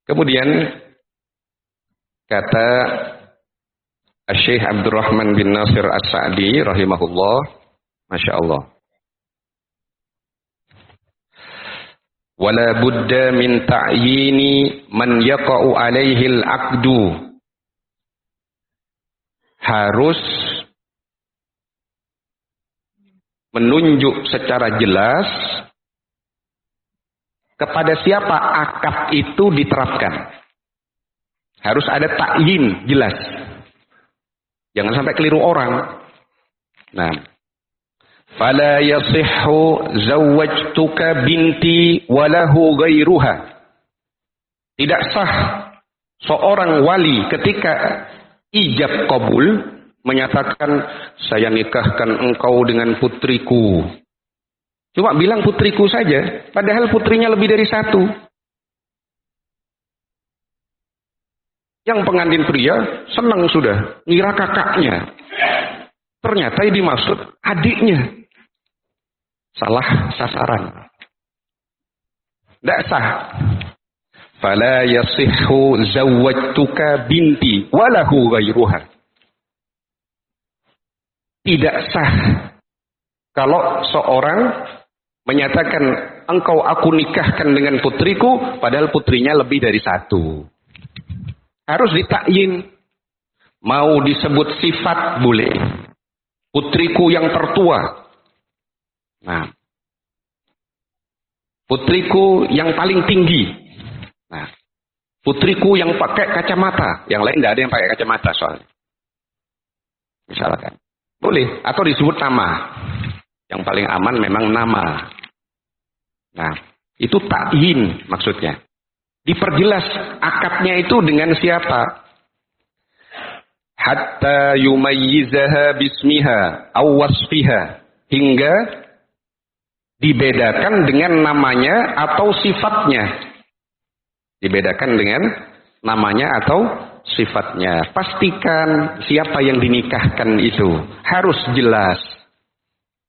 Kemudian kata Syekh Abdurrahman bin Nasir As-Sa'di rahimahullah, Masya Allah. Wala budda min ta'yini man yaqa'u alaihi al-aqdu. Harus menunjuk secara jelas kepada siapa akad itu diterapkan. Harus ada ta'yin jelas. Jangan sampai keliru orang. Nah, fala yasihhu zawwajtuka binti walahu ghairuha. Tidak sah seorang wali ketika ijab qabul menyatakan saya nikahkan engkau dengan putriku. Cuma bilang putriku saja, padahal putrinya lebih dari satu. Yang pengantin pria senang sudah, ngira kakaknya. Ternyata yang dimaksud adiknya. Salah sasaran. Tidak sah. Fala yasihhu zawwajtuka binti walahu ghairuha. Tidak sah kalau seorang menyatakan engkau aku nikahkan dengan putriku padahal putrinya lebih dari satu. Harus ditakyin. Mau disebut sifat boleh. Putriku yang tertua. Nah, putriku yang paling tinggi. Nah, putriku yang pakai kacamata. Yang lain tidak ada yang pakai kacamata soalnya. Misalkan. Boleh. Atau disebut nama. Yang paling aman memang nama. Nah, itu takyin maksudnya. Diperjelas akadnya itu dengan siapa. Hatta yumayyizaha bismiha aw wasfiha. Hingga dibedakan dengan namanya atau sifatnya. Dibedakan dengan namanya atau sifatnya. Pastikan siapa yang dinikahkan itu. Harus jelas.